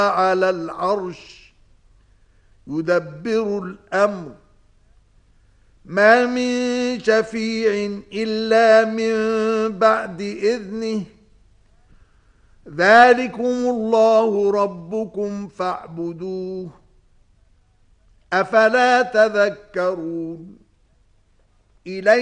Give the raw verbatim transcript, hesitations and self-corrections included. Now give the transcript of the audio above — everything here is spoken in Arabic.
على العرش يدبر الأمر ما من شفيع إلا من بعد إذنه ذلكم الله ربكم فاعبدوه أفلا تذكرون إليه